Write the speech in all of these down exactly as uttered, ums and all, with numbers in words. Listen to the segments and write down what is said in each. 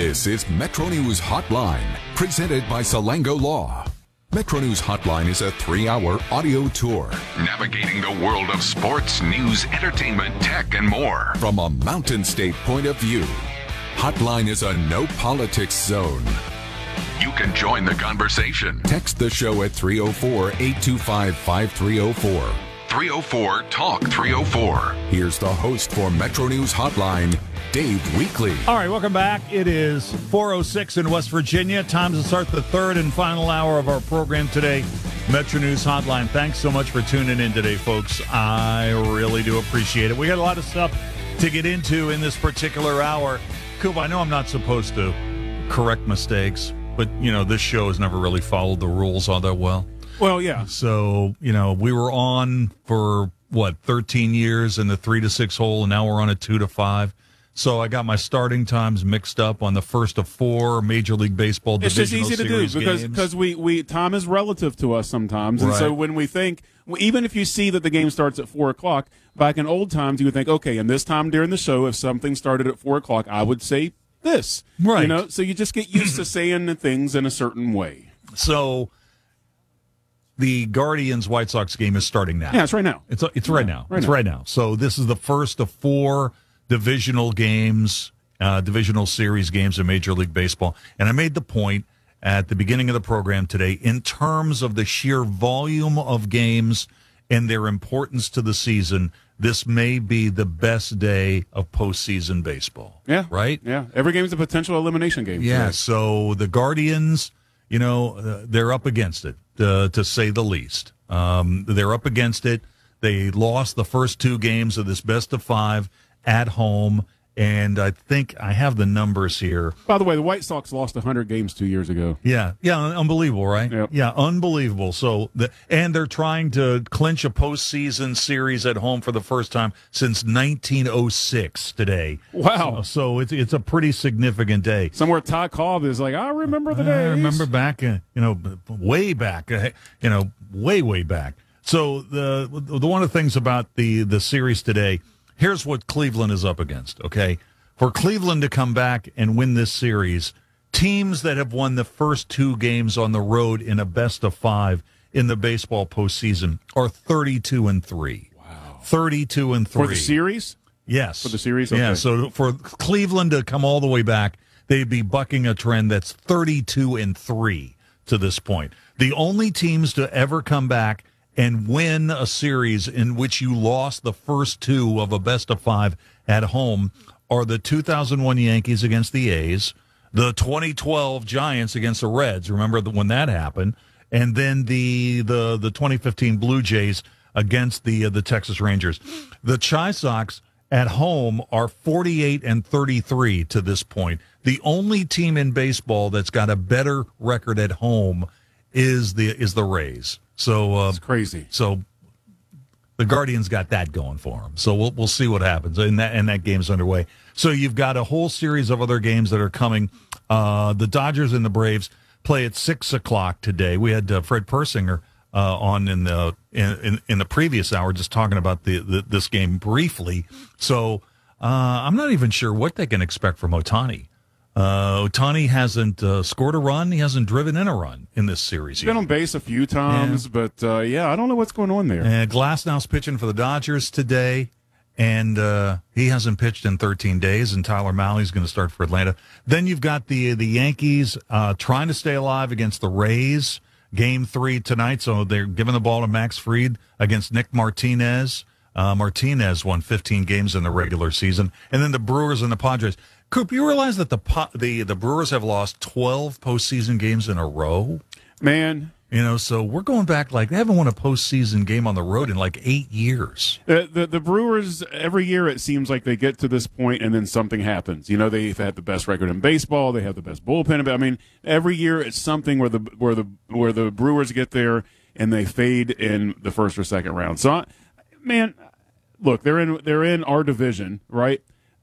This is Metro News Hotline, presented by Salango Law. Metro News Hotline is a three-hour audio tour navigating the world of sports, news, entertainment, tech, and more from a Mountain State point of view. Hotline is a no-politics zone. You can join the conversation. Text the show at three oh four, eight two five, five three oh four. three oh four, talk three oh four. Here's the host for Metro News Hotline, Dave Weekley. All right, welcome back. It is four oh six in West Virginia. Time to start the third and final hour of our program today, Metro News Hotline. Thanks so much for tuning in today, folks. I really do appreciate it. We got a lot of stuff to get into in this particular hour. Coop, I know I'm not supposed to correct mistakes, but, you know, this show has never really followed the rules all that well. Well, yeah. So, you know, we were on for, what, thirteen years in the three to six hole, and now we're on a two to five. So I got my starting times mixed up on the first of four Major League Baseball divisional series games. It's just easy to do because because we, we time is relative to us sometimes. And right. So when we think, even if you see that the game starts at four o'clock, back in old times you would think, okay, and this time during the show, if something started at four o'clock, I would say this. Right. You know, so you just get used to saying things in a certain way. So the Guardians-White Sox game is starting now. Yeah, it's right now. It's it's right now. Right it's now. right now. So this is the first of four divisional games, uh, divisional series games in Major League Baseball. And I made the point at the beginning of the program today, in terms of the sheer volume of games and their importance to the season, this may be the best day of postseason baseball. Yeah. Right? Yeah. Every game is a potential elimination game. Yeah. Today. So the Guardians, you know, uh, they're up against it, uh, to say the least. Um, they're up against it. They lost the first two games of this best of five at home, and I think I have the numbers here. By the way, the White Sox lost one hundred games two years ago. Yeah, yeah, unbelievable, right? Yep. Yeah, unbelievable. So, the, and they're trying to clinch a postseason series at home for the first time since nineteen oh six today. Wow. So, so it's it's a pretty significant day. Somewhere Todd Cobb is like, I remember the days. I remember back, uh, you know, way back, uh, you know, way, way back. So the, the one of the things about the, the series today, here's what Cleveland is up against, okay? For Cleveland to come back and win this series, teams that have won the first two games on the road in a best of five in the baseball postseason are thirty-two and three. Wow. thirty-two and three. For the series? Yes. For the series? Okay. Yeah, so for Cleveland to come all the way back, they'd be bucking a trend that's thirty-two and three to this point. The only teams to ever come back and win a series in which you lost the first two of a best of five at home are the two thousand one Yankees against the A's, the twenty twelve Giants against the Reds, remember when that happened, and then the the, the twenty fifteen Blue Jays against the uh, the Texas Rangers. The Chi Sox at home are forty-eight and thirty-three to this point. The only team in baseball that's got a better record at home is the is the Rays. So uh, it's crazy. So the Guardians got that going for them. So we'll we'll see what happens, and that and that game's underway. So you've got a whole series of other games that are coming. Uh, the Dodgers and the Braves play at six o'clock today. We had uh, Fred Persinger uh, on in the in, in in the previous hour, just talking about the, the this game briefly. So uh, I'm not even sure what they can expect from Ohtani. Uh, Ohtani hasn't uh, scored a run. He hasn't driven in a run in this series He's yet. been on base a few times, yeah. but, uh, yeah, I don't know what's going on there. Uh, Glasnow's pitching for the Dodgers today, and uh, he hasn't pitched in thirteen days, and Tyler Mahle's going to start for Atlanta. Then you've got the the Yankees uh, trying to stay alive against the Rays. Game three tonight, so they're giving the ball to Max Fried against Nick Martinez. Uh, Martinez won fifteen games in the regular season. And then the Brewers and the Padres. Coop, you realize that the the the Brewers have lost twelve postseason games in a row? Man. You know, so we're going back, like, they haven't won a postseason game on the road in like eight years. The, the the Brewers, every year it seems like they get to this point and then something happens. You know, they've had the best record in baseball. They have the best bullpen. I mean, every year it's something where the where the where the Brewers get there and they fade in the first or second round. So, I, man, look, they're in they're in our division, right?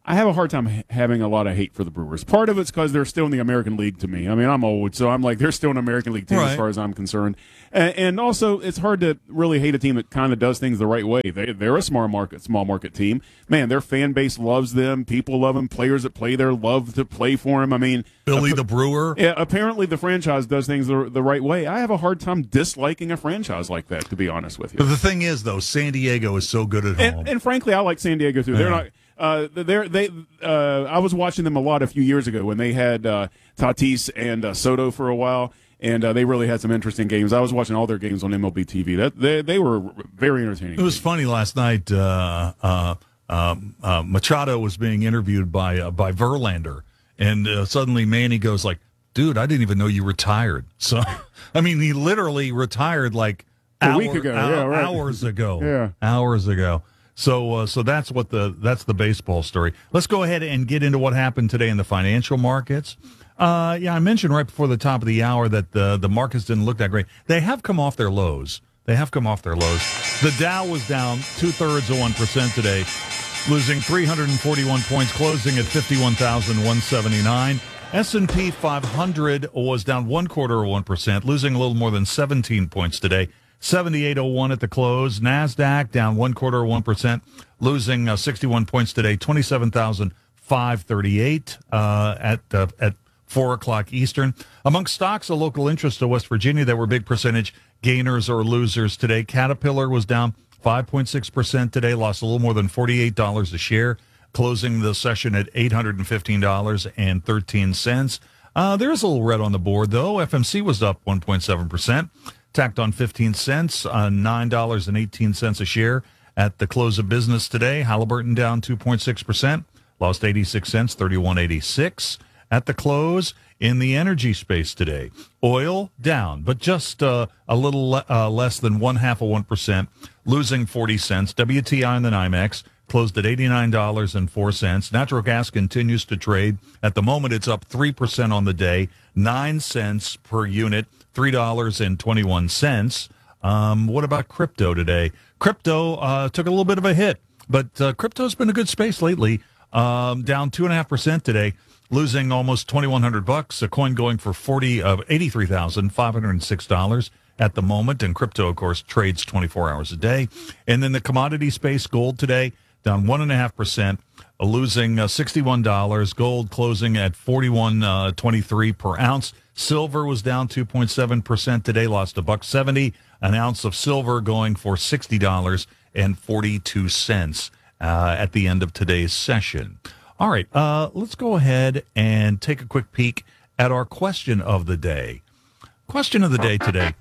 I have a hard time ha- having a lot of hate for the Brewers. Part of it's because they're still in the American League to me. I mean, I'm old, so I'm like, they're still an American League team Right. as far as I'm concerned. And, and also, it's hard to really hate a team that kind of does things the right way. They, they're a small market, small market team. Man, their fan base loves them. People love them. Players that play there love to play for them. I mean, Billy ap- the Brewer. yeah, apparently the franchise does things the, the right way. I have a hard time disliking a franchise like that, to be honest with you. But the thing is, though, San Diego is so good at home. And, and frankly, I like San Diego too. They're Yeah. not. Uh, they're they. Uh, I was watching them a lot a few years ago when they had uh, Tatis and uh, Soto for a while, and uh, they really had some interesting games. I was watching all their games on M L B T V. That they they were very entertaining. It was funny last night. Uh, uh, um, uh, Machado was being interviewed by uh, by Verlander, and uh, suddenly Manny goes like, "Dude, I didn't even know you retired." So, I mean, he literally retired like A hour- week ago, hou- yeah, right. hours ago, Yeah. hours ago. So, uh, so that's what the that's the baseball story. Let's go ahead and get into what happened today in the financial markets. Uh, yeah, I mentioned right before the top of the hour that the the markets didn't look that great. They have come off their lows. They have come off their lows. The Dow was down two thirds of one percent today, losing three hundred forty-one points, closing at fifty-one thousand one hundred seventy-nine. S and P five hundred was down one quarter of one percent, losing a little more than seventeen points today. seventy-eight oh one at the close. NASDAQ down one quarter of one percent, losing uh, sixty-one points today, twenty-seven thousand five hundred thirty-eight uh, at uh, at four o'clock Eastern. Among stocks of local interest to West Virginia, there were big percentage gainers or losers today. Caterpillar was down five point six percent today, lost a little more than forty-eight dollars a share, closing the session at eight hundred fifteen dollars and thirteen cents. Uh, there's a little red on the board, though. F M C was up one point seven percent. Tacked on fifteen cents, uh, nine dollars and eighteen cents a share at the close of business today. Halliburton down two point six percent, lost eighty-six cents, thirty-one eighty-six at the close. In the energy space today, oil down, but just uh, a little le- uh, less than one half of one percent, losing forty cents. W T I on the NYMEX closed at eighty-nine dollars and four cents. Natural gas continues to trade. At the moment, it's up three percent on the day, nine cents per unit, three dollars and twenty-one cents. Um, what about crypto today? Crypto uh, took a little bit of a hit, but uh, crypto's been a good space lately, um, down two point five percent today, losing almost twenty-one hundred bucks. A coin going for forty of eighty-three thousand five hundred six dollars at the moment, and crypto, of course, trades twenty-four hours a day. And then the commodity space, gold today, down one point five percent, losing uh, sixty-one dollars. Gold closing at forty-one twenty-three per ounce. Silver was down two point seven percent today, lost a buck seventy. An ounce of silver going for sixty dollars and forty-two cents uh, at the end of today's session. All right, uh, let's go ahead and take a quick peek at our question of the day. Question of the day today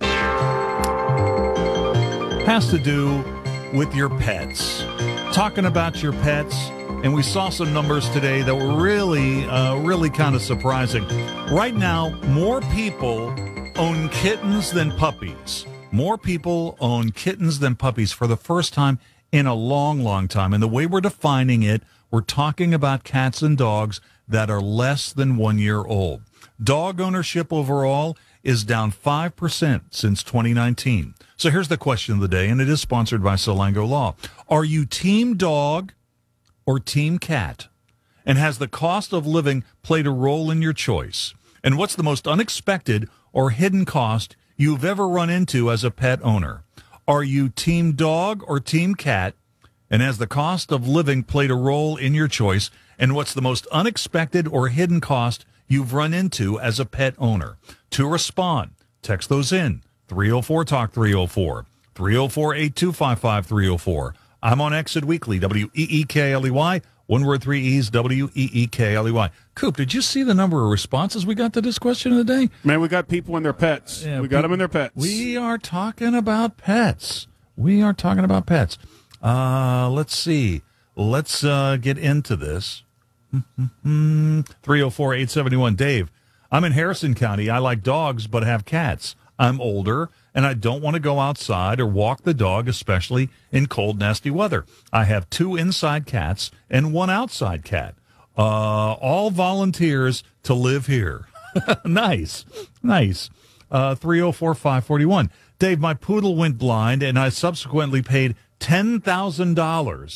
has to do with your pets. Talking about your pets, and we saw some numbers today that were really, uh, really kind of surprising. Right now, more people own kittens than puppies. More people own kittens than puppies for the first time in a long, long time. And the way we're defining it, we're talking about cats and dogs that are less than one year old. Dog ownership overall is down five percent since twenty nineteen. So here's the question of the day, and it is sponsored by Solango Law. Are you team dog or team cat? And has the cost of living played a role in your choice? And what's the most unexpected or hidden cost you've ever run into as a pet owner? Are you team dog or team cat? And has the cost of living played a role in your choice? And what's the most unexpected or hidden cost you've run into as a pet owner? To respond, text those in. three oh four talk three oh four. three oh four, eight two five five, three oh four. I'm on Exit Weekly, W E E K L E Y. One word, three E's, W E E K L E Y. Coop, did you see the number of responses we got to this question of the day? Man, we got people and their pets. Yeah, we got pe- them and their pets. We are talking about pets. We are talking about pets. Uh, let's see. Let's uh, get into this. three oh four, eight seven one. Dave, I'm in Harrison County. I like dogs, but have cats. I'm older, and I don't want to go outside or walk the dog, especially in cold, nasty weather. I have two inside cats and one outside cat. Uh, all volunteers to live here. Nice. Nice. Uh, three oh four, five four one. Dave, my poodle went blind, and I subsequently paid ten thousand dollars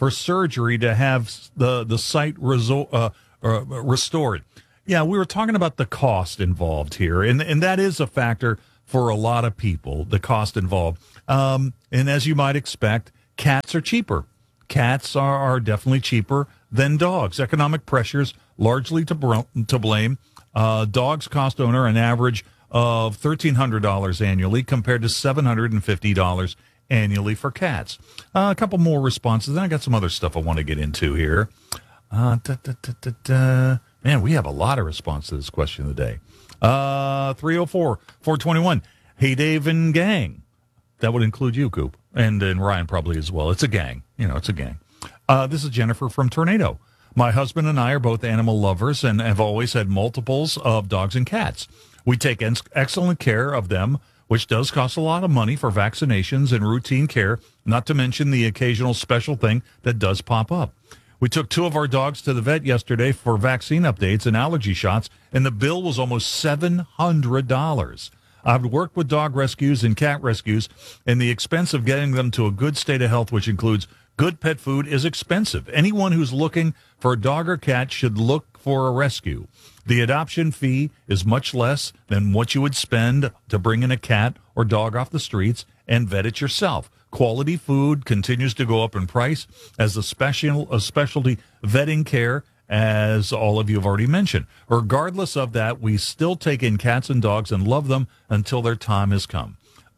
for surgery to have the, the sight resor- uh, uh, restored. Yeah, we were talking about the cost involved here, and, and that is a factor for a lot of people, the cost involved. Um, and as you might expect, cats are cheaper. Cats are, are definitely cheaper than dogs. Economic pressures largely to, br- to blame. Uh, dogs cost owner an average of thirteen hundred dollars annually compared to seven hundred fifty dollars annually for cats. Uh, a couple more responses. Then I got some other stuff I want to get into here. Uh, da, da, da, da, da. Man, we have a lot of response to this question of the day. Uh, three oh four, four twenty-one. Hey, Dave and gang. That would include you, Coop, and, and Ryan probably as well. It's a gang. You know, it's a gang. Uh, this is Jennifer from Tornado. My husband and I are both animal lovers and have always had multiples of dogs and cats. We take en- excellent care of them, which does cost a lot of money for vaccinations and routine care, not to mention the occasional special thing that does pop up. We took two of our dogs to the vet yesterday for vaccine updates and allergy shots, and the bill was almost seven hundred dollars. I've worked with dog rescues and cat rescues, and the expense of getting them to a good state of health, which includes good pet food, is expensive. Anyone who's looking for a dog or cat should look for a rescue. The adoption fee is much less than what you would spend to bring in a cat or dog off the streets and vet it yourself. Quality food continues to go up in price as the special, a specialty vetting care, as all of you have already mentioned. Regardless of that, we still take in cats and dogs and love them until their time has come.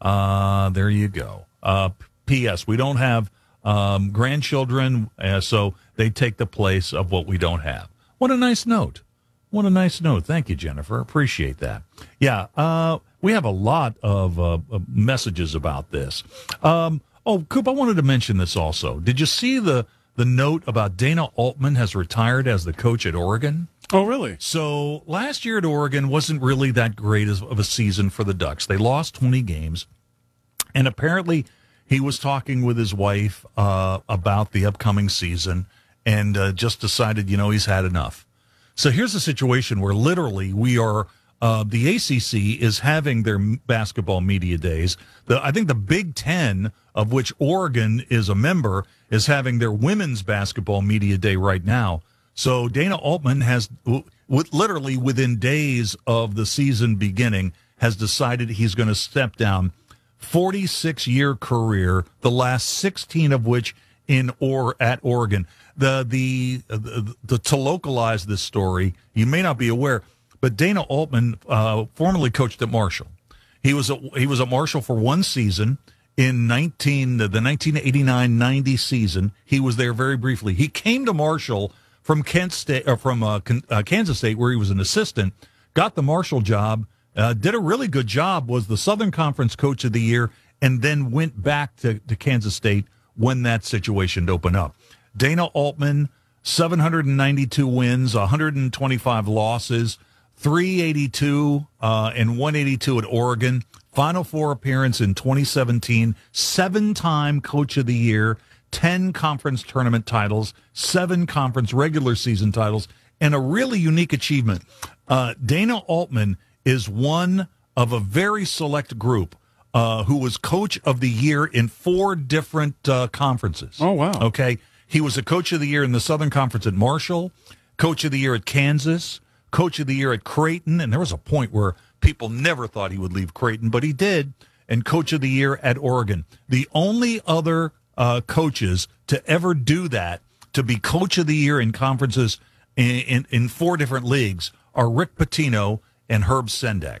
Uh, there you go. Uh, P S. We don't have um, grandchildren, uh, so they take the place of what we don't have. What a nice note. What a nice note. Thank you, Jennifer. Appreciate that. Yeah, uh, we have a lot of uh, messages about this. Um, oh, Coop, I wanted to mention this also. Did you see the, the note about Dana Altman has retired as the coach at Oregon? Oh, really? So last year at Oregon wasn't really that great of a season for the Ducks. They lost twenty games, and apparently he was talking with his wife uh, about the upcoming season and uh, just decided, you know, he's had enough. So here's a situation where literally we are, uh, the A C C is having their basketball media days. The, I think the Big Ten, of which Oregon is a member, is having their women's basketball media day right now. So Dana Altman has, w- literally within days of the season beginning, has decided he's going to step down. forty-six year career, the last sixteen of which in or at Oregon. The, the the the to localize this story, you may not be aware, but Dana Altman uh, formerly coached at Marshall. He was a, he was at Marshall for one season in nineteen the nineteen eighty-nine ninety season. He was there very briefly. He came to Marshall from Kent State or from uh, uh, Kansas State, where he was an assistant. Got the Marshall job, uh, did a really good job. Was the Southern Conference Coach of the Year, and then went back to, to Kansas State when that situation opened up. Dana Altman, seven hundred ninety-two wins, one hundred twenty-five losses, three eighty-two uh, and one eighty-two at Oregon. Final Four appearance in twenty seventeen, seven-time Coach of the Year, ten conference tournament titles, seven conference regular season titles, and a really unique achievement. Uh, Dana Altman is one of a very select group uh, who was Coach of the Year in four different uh, conferences. Oh, wow. Okay. He was a Coach of the Year in the Southern Conference at Marshall, Coach of the Year at Kansas, Coach of the Year at Creighton, and there was a point where people never thought he would leave Creighton, but he did, and Coach of the Year at Oregon. The only other uh, coaches to ever do that, to be Coach of the Year in conferences in, in, in four different leagues, are Rick Pitino and Herb Sendek.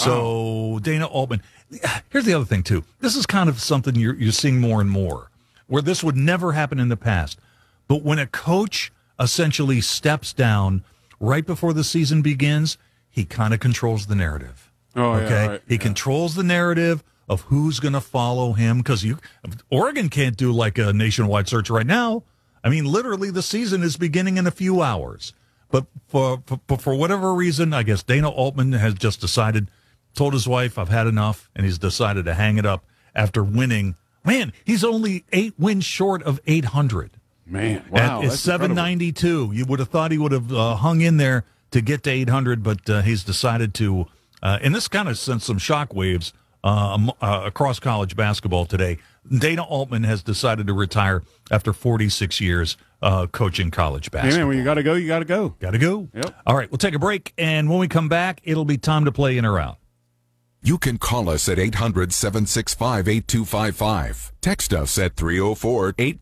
So wow. Dana Altman. Here's the other thing, too. This is kind of something you're, you're seeing more and more, where this would never happen in the past. But when a coach essentially steps down right before the season begins, he kind of controls the narrative. Oh, okay? Yeah, right. He yeah. controls the narrative of who's going to follow him, because you Oregon can't do like a nationwide search right now. I mean, literally, the season is beginning in a few hours. But for, for, for whatever reason, I guess Dana Altman has just decided, told his wife, I've had enough, and he's decided to hang it up after winning. Man, he's only eight wins short of eight hundred. Man, wow. At, at seven ninety-two. You would have thought he would have uh, hung in there to get to eight hundred, but uh, he's decided to, uh, and this kind of sent some shockwaves um, uh, across college basketball today. Dana Altman has decided to retire after forty-six years uh, coaching college Hey, basketball. man, when you got to go, you got to go. Got to go. Yep. All right, we'll take a break, and when we come back, it'll be time to play in or out. You can call us at eight hundred, seven six five, eight two five five. Text us at three oh four, eight